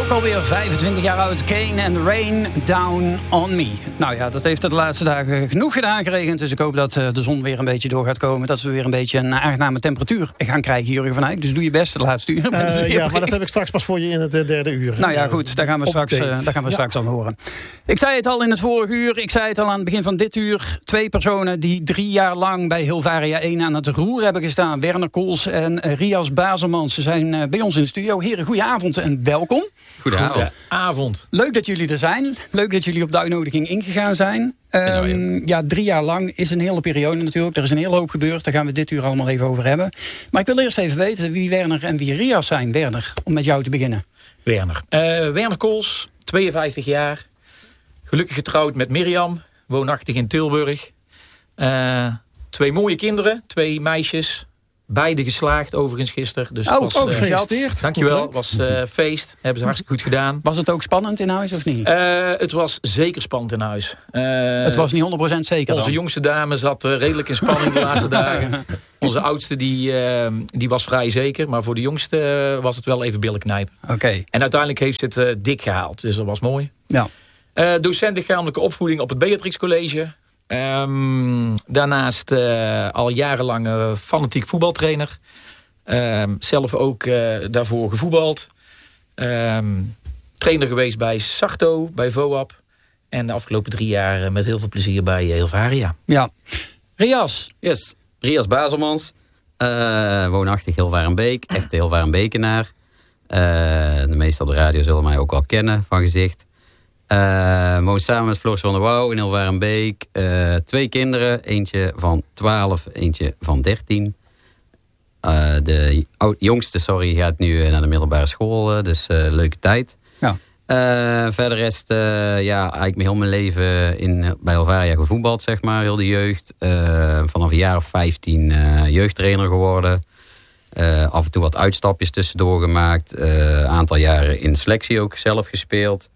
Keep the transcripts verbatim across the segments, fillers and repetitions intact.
ook alweer vijfentwintig jaar oud. Kane and Rain Down on Me. Nou ja, dat heeft er de laatste dagen genoeg gedaan geregend. Dus ik hoop dat de zon weer een beetje door gaat komen. Dat we weer een beetje een aangename temperatuur gaan krijgen, Jurgen van Eyck. Dus doe je best de laatste uur. Uh, ja, maar dat heb ik straks pas voor je in het derde uur. Nou ja, goed. Daar gaan we straks, uh, daar gaan we ja. straks aan horen. Ik zei het al in het vorige uur. Ik zei het al aan het begin van dit uur. Twee personen die drie jaar lang bij Hilvaria één aan het roer hebben gestaan. Werner Kools en Rias Baselmans. Ze zijn uh, bij ons in de studio. Heren, goedenavond en welkom. Goedenavond. Goedenavond. Leuk dat jullie er zijn. Leuk dat jullie op de uitnodiging ingegaan zijn. Um, ja, drie jaar lang is een hele periode natuurlijk. Er is een hele hoop gebeurd. Daar gaan we dit uur allemaal even over hebben. Maar ik wil eerst even weten wie Werner en wie Rias zijn. Werner, om met jou te beginnen. Werner. Uh, Werner Kools, tweeënvijftig jaar. Gelukkig getrouwd met Mirjam. Woonachtig in Tilburg. Uh, twee mooie kinderen. Twee meisjes. Beide geslaagd overigens gisteren. Dus oh, was, ook gefeliciteerd. Uh, dankjewel. Het was uh, feest. Hebben ze hartstikke goed gedaan. Was het ook spannend in huis of niet? Uh, het was zeker spannend in huis. Uh, het was niet honderd procent zeker Onze dan. jongste dame zat uh, redelijk in spanning de laatste dagen. Onze oudste die, uh, die was vrij zeker. Maar voor de jongste uh, was het wel even billen knijpen. Oké. Okay. En uiteindelijk heeft ze het uh, dik gehaald. Dus dat was mooi. Ja. Uh, docent lichamelijke opvoeding op het Beatrix College. Um, daarnaast uh, al jarenlang uh, fanatiek voetbaltrainer. Um, zelf ook uh, daarvoor gevoetbald. Um, trainer geweest bij Sarto, bij V O A P. En de afgelopen drie jaar uh, met heel veel plezier bij uh, Hilvaria. Ja. Rias. Yes, Rias Baselmans. Uh, woonachtig Hilvarenbeek. Echte Hilvarenbekenaar. Uh, de meesten op de radio zullen mij ook wel kennen van gezicht. Uh, woon samen met Floris van der Wouw in Hilvarenbeek. Uh, twee kinderen. Eentje van twaalf, eentje van dertien. Uh, de jongste, sorry, gaat nu naar de middelbare school. Uh, dus uh, leuke tijd. Ja. Uh, verder is het uh, ja, eigenlijk heel mijn leven in, bij Hilvaria gevoetbald, zeg maar. Heel de jeugd. Uh, vanaf een jaar of vijftien uh, jeugdtrainer geworden. Uh, af en toe wat uitstapjes tussendoor gemaakt. Een uh, aantal jaren in selectie ook zelf gespeeld.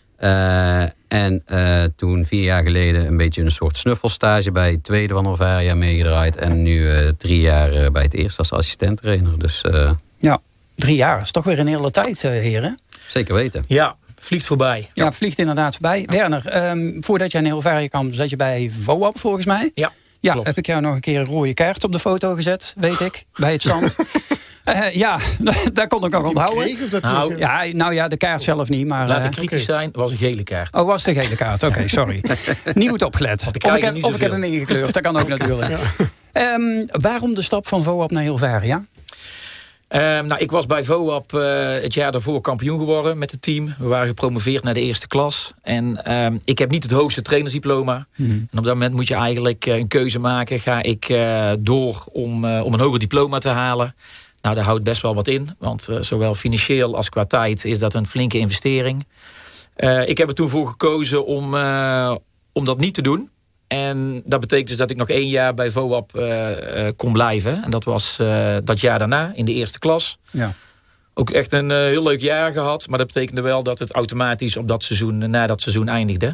Uh, en uh, toen vier jaar geleden een beetje een soort snuffelstage bij het tweede van Hilvaria meegedraaid. En nu uh, drie jaar uh, bij het eerste als assistent-trainer. Dus, uh, ja, drie jaar is toch weer een hele tijd, uh, heren. Zeker weten. Ja, vliegt voorbij. Ja, ja vliegt inderdaad voorbij. Ja. Werner, um, voordat jij naar Hilvaria kwam, zat je bij V O A P volgens mij. Ja, Ja, klopt. Heb ik jou nog een keer een rode kaart op de foto gezet, weet ik, bij het zand. Uh, ja, daar kon ik nog onthouden. Nou, ja, nou ja, de kaart zelf niet. Maar, laat ik uh, kritisch okay. zijn, was een gele kaart. Oh, was de gele kaart. Oké, okay, sorry. Niet goed opgelet. Of ik heb, of ik heb hem ingekleurd, dat kan ook natuurlijk. Ja. Um, waarom de stap van V O A P naar Hilvaria? Um, nou, ik was bij V O A P uh, het jaar daarvoor kampioen geworden met het team. We waren gepromoveerd naar de eerste klas. En um, ik heb niet het hoogste trainersdiploma. Hmm. En op dat moment moet je eigenlijk uh, een keuze maken. Ga ik uh, door om, uh, om een hoger diploma te halen? Nou, daar houdt best wel wat in. Want uh, zowel financieel als qua tijd is dat een flinke investering. Uh, ik heb er toen voor gekozen om, uh, om dat niet te doen. En dat betekent dus dat ik nog één jaar bij V O A P uh, uh, kon blijven. En dat was uh, dat jaar daarna, in de eerste klas. Ja. Ook echt een uh, heel leuk jaar gehad. Maar dat betekende wel dat het automatisch op dat seizoen, na dat seizoen eindigde.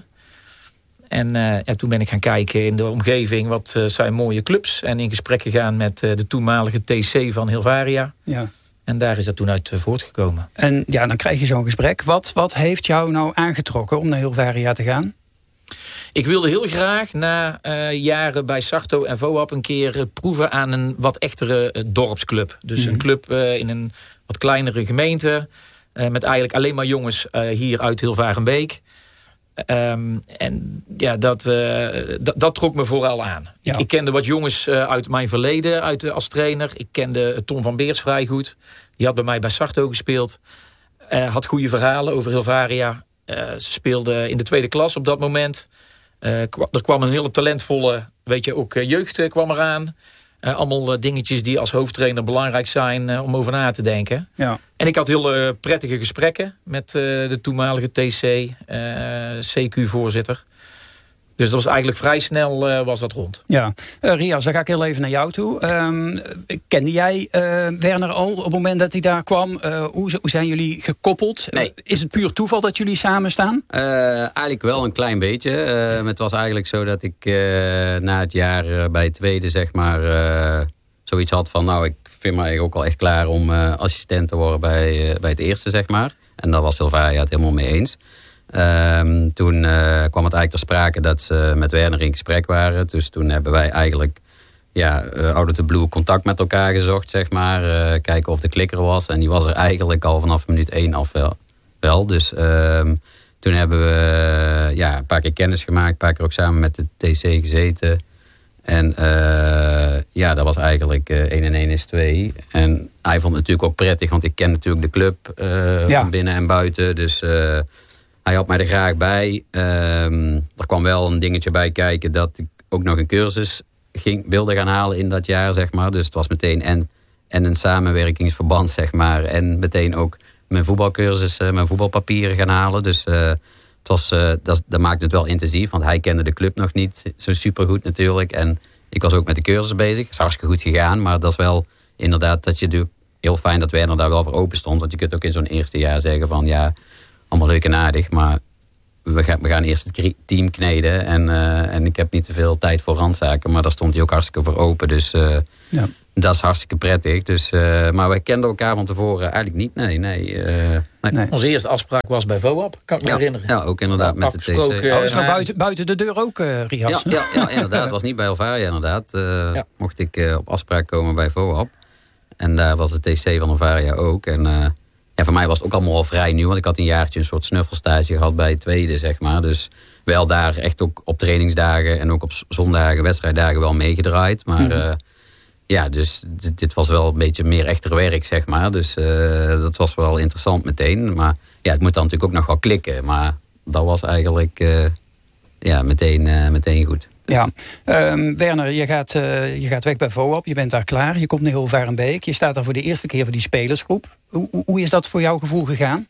En, uh, en toen ben ik gaan kijken in de omgeving, wat uh, zijn mooie clubs. En in gesprek gegaan met uh, de toenmalige T C van Hilvaria. Ja. En daar is dat toen uit uh, voortgekomen. En ja, dan krijg je zo'n gesprek. Wat, wat heeft jou nou aangetrokken om naar Hilvaria te gaan? Ik wilde heel graag na uh, jaren bij Sarto en V O A P een keer uh, proeven aan een wat echtere uh, dorpsclub. Dus mm-hmm. een club uh, in een wat kleinere gemeente. Uh, met eigenlijk alleen maar jongens uh, hier uit Hilvarenbeek. Um, en ja, dat, uh, dat, dat trok me vooral aan. Ja. Ik, ik kende wat jongens uh, uit mijn verleden uit, uh, als trainer. Ik kende Tom van Beers vrij goed. Die had bij mij bij Sarto gespeeld. Uh, had goede verhalen over Hilvaria. Uh, ze speelde in de tweede klas op dat moment. Uh, kwa, er kwam een hele talentvolle, weet je, ook uh, jeugd uh, kwam eraan. Uh, allemaal uh, dingetjes die als hoofdtrainer belangrijk zijn uh, om over na te denken. Ja. En ik had heel uh, prettige gesprekken met uh, de toenmalige T C, uh, C Q-voorzitter. Dus dat was eigenlijk vrij snel uh, was dat rond. Ja, uh, Rias, dan ga ik heel even naar jou toe. Um, kende jij uh, Werner al op het moment dat hij daar kwam? Uh, hoe, hoe zijn jullie gekoppeld? Nee. Uh, is het puur toeval dat jullie samen staan? Uh, eigenlijk wel een klein beetje. Uh, het was eigenlijk zo dat ik uh, na het jaar uh, bij het tweede, zeg maar, uh, zoiets had van, nou, ik vind me eigenlijk ook al echt klaar om uh, assistent te worden bij, uh, bij het eerste, zeg maar. En daar was Hilvaria het helemaal mee eens. Um, toen uh, kwam het eigenlijk ter sprake dat ze met Werner in gesprek waren. Dus toen hebben wij eigenlijk, ja, uh, out of the blue contact met elkaar gezocht, zeg maar. Uh, kijken of de klikker was. En die was er eigenlijk al vanaf minuut één af wel. wel. Dus um, toen hebben we uh, ja, een paar keer kennis gemaakt. Een paar keer ook samen met de T C gezeten. En uh, ja, dat was eigenlijk uh, één en één is twee. En hij vond het natuurlijk ook prettig, want ik ken natuurlijk de club uh, ja. van binnen en buiten. Dus uh, hij had mij er graag bij. Um, er kwam wel een dingetje bij kijken dat ik ook nog een cursus ging, wilde gaan halen in dat jaar, zeg maar. Dus het was meteen en, en een samenwerkingsverband, zeg maar. En meteen ook mijn voetbalcursus, uh, mijn voetbalpapieren gaan halen. Dus uh, het was, uh, dat, dat maakte het wel intensief, want hij kende de club nog niet zo supergoed natuurlijk. En ik was ook met de cursus bezig. Het is hartstikke goed gegaan, maar dat is wel inderdaad dat je doet. Heel fijn dat Werner daar wel voor open stond. Want je kunt ook in zo'n eerste jaar zeggen van ja, allemaal leuk en aardig, maar we gaan, we gaan eerst het team kneden. En, uh, en ik heb niet te veel tijd voor randzaken, maar daar stond hij ook hartstikke voor open. Dus uh, ja. dat is hartstikke prettig. Dus, uh, maar wij kenden elkaar van tevoren eigenlijk niet. Nee, nee. Uh, nee. nee. Onze eerste afspraak was bij V O A P, kan ik me ja, herinneren. Ja, ook inderdaad met de T C. Uh, oh, is nou buiten, buiten de deur ook, uh, Rias? Ja, ja, ja, inderdaad. Het was niet bij Hilvaria inderdaad. Uh, ja. Mocht ik uh, op afspraak komen bij V O A P. En daar was de T C van Hilvaria ook. En uh, ja, voor mij was het ook allemaal al vrij nieuw. Want ik had een jaartje een soort snuffelstage gehad bij het tweede, zeg maar. Dus wel daar echt ook op trainingsdagen en ook op zondagen, wedstrijddagen wel meegedraaid. Maar mm-hmm. uh, ja, dus dit, dit was wel een beetje meer echter werk, zeg maar. Dus uh, dat was wel interessant meteen. Maar ja, het moet dan natuurlijk ook nog wel klikken. Maar dat was eigenlijk uh, ja, meteen, uh, meteen goed. Ja, um, Werner, je gaat, uh, je gaat weg bij V O A P. Je bent daar klaar. Je komt naar Hilvarenbeek. Je staat daar voor de eerste keer voor die spelersgroep. Hoe, hoe is dat voor jouw gevoel gegaan?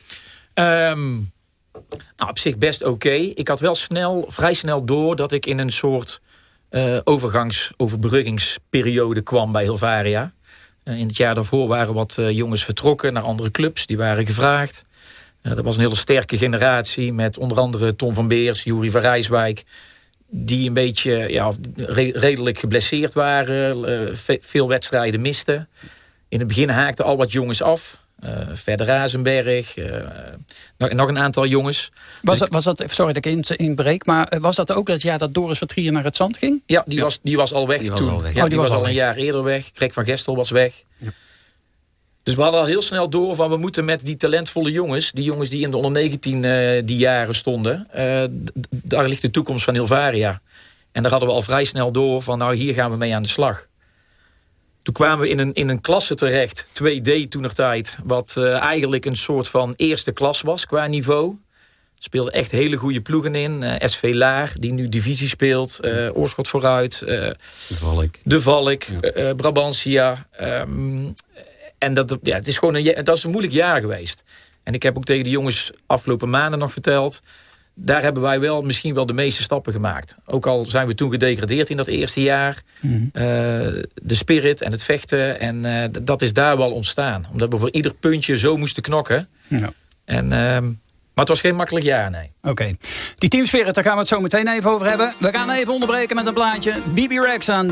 Um, nou, op zich best oké. Okay. Ik had wel snel, vrij snel door dat ik in een soort uh, overgangs-, overbruggingsperiode kwam bij Hilvaria. Uh, in het jaar daarvoor waren wat uh, jongens vertrokken naar andere clubs. Die waren gevraagd. Uh, dat was een hele sterke generatie met onder andere Tom van Beers, Juri van Rijswijk, die een beetje ja, re- redelijk geblesseerd waren. Uh, ve- veel wedstrijden misten. In het begin haakten al wat jongens af. Uh, Verder Razenberg. Uh, nog, nog een aantal jongens. Was dat, was dat, sorry dat ik inbreek, maar was dat ook dat jaar dat Doris van Trier naar het Zand ging? Ja, die, ja. Was, die was al weg die toen. Was al weg. Ja, oh, die, die was, was al weg. Een jaar eerder weg. Greg van Gestel was weg. Ja. Dus we hadden al heel snel door van we moeten met die talentvolle jongens, die jongens die in de onder negentien uh, die jaren stonden, uh, d- daar ligt de toekomst van Hilvaria. En daar hadden we al vrij snel door van nou hier gaan we mee aan de slag. Toen kwamen we in een, in een klasse terecht, twee D toenertijd, wat uh, eigenlijk een soort van eerste klas was qua niveau. Er speelden echt hele goede ploegen in. Uh, S V Laar, die nu divisie speelt. Uh, Oorschot vooruit. Uh, de Valk. De Valk. Ja. Uh, Brabantia. Um, en dat, ja, het is gewoon een, dat is een moeilijk jaar geweest. En ik heb ook tegen de jongens afgelopen maanden nog verteld, daar hebben wij wel misschien wel de meeste stappen gemaakt. Ook al zijn we toen gedegradeerd in dat eerste jaar. Mm-hmm. Uh, de spirit en het vechten. En uh, dat is daar wel ontstaan. Omdat we voor ieder puntje zo moesten knokken. Ja. En, uh, maar het was geen makkelijk jaar, nee. Oké. Okay. Die teamspirit, daar gaan we het zo meteen even over hebben. We gaan even onderbreken met een plaatje. B B Rex aan